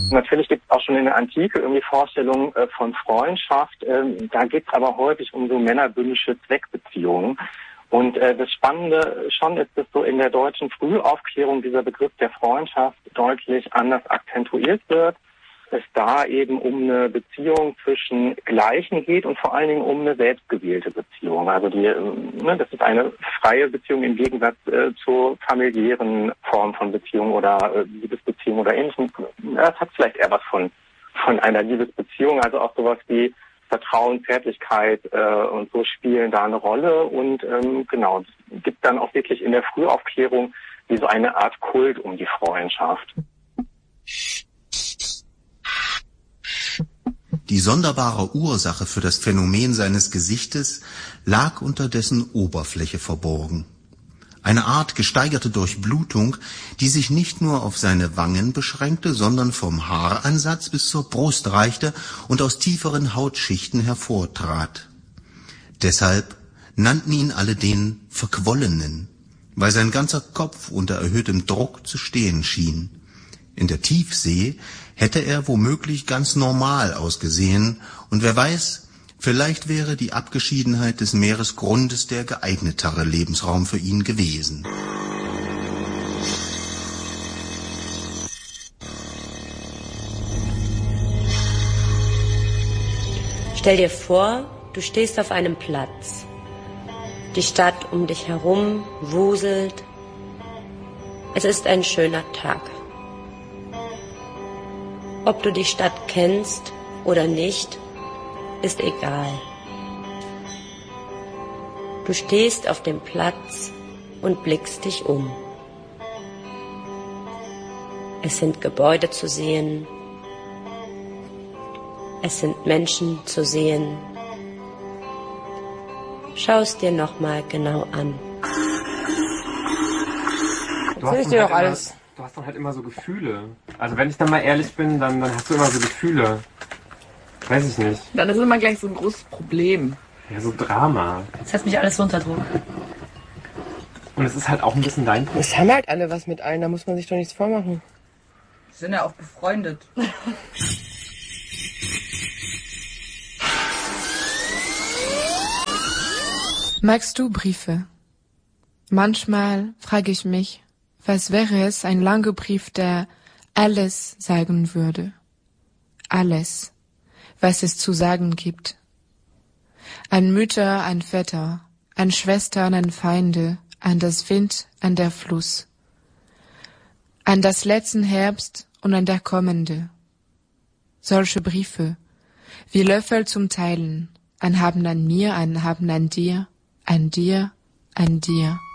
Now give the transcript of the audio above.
Natürlich gibt es auch schon in der Antike irgendwie Vorstellungen von Freundschaft. Da geht es aber häufig um so männerbündische Zweckbeziehungen. Und das Spannende schon ist, dass so in der deutschen Frühaufklärung dieser Begriff der Freundschaft deutlich anders akzentuiert wird. Es da eben um eine Beziehung zwischen Gleichen geht und vor allen Dingen um eine selbstgewählte Beziehung. Also das ist eine freie Beziehung im Gegensatz zur familiären Form von Beziehung oder Liebesbeziehung oder ähnlichem. Das hat vielleicht eher was von einer Liebesbeziehung, also auch sowas wie Vertrauen, Zärtlichkeit und so spielen da eine Rolle. Und genau, es gibt dann auch wirklich in der Frühaufklärung wie so eine Art Kult um die Freundschaft. Die sonderbare Ursache für das Phänomen seines Gesichtes lag unter dessen Oberfläche verborgen. Eine Art gesteigerte Durchblutung, die sich nicht nur auf seine Wangen beschränkte, sondern vom Haaransatz bis zur Brust reichte und aus tieferen Hautschichten hervortrat. Deshalb nannten ihn alle den Verquollenen, weil sein ganzer Kopf unter erhöhtem Druck zu stehen schien. In der Tiefsee hätte er womöglich ganz normal ausgesehen, und wer weiß, vielleicht wäre die Abgeschiedenheit des Meeresgrundes der geeignetere Lebensraum für ihn gewesen. Stell dir vor, du stehst auf einem Platz. Die Stadt um dich herum wuselt. Es ist ein schöner Tag. Ob du die Stadt kennst oder nicht, ist egal. Du stehst auf dem Platz und blickst dich um. Es sind Gebäude zu sehen. Es sind Menschen zu sehen. Schau es dir nochmal genau an. Erzähl ich dir doch alles. Du hast dann halt immer so Gefühle. Also wenn ich dann mal ehrlich bin, dann hast du immer so Gefühle. Weiß ich nicht. Dann ist immer gleich so ein großes Problem. Ja, so Drama. Das setzt mich alles so unter Druck. Und es ist halt auch ein bisschen dein Problem. Es haben halt alle was mit allen, da muss man sich doch nichts vormachen. Wir sind ja auch befreundet. Magst du Briefe? Manchmal frage ich mich, was wäre es, ein langer Brief, der alles sagen würde? Alles, was es zu sagen gibt. An Mütter, an Väter, an Schwestern, an Feinde, an das Wind, an der Fluss. An das letzten Herbst und an der kommende. Solche Briefe, wie Löffel zum Teilen, ein Haben an mir, ein Haben an dir, an dir, an dir.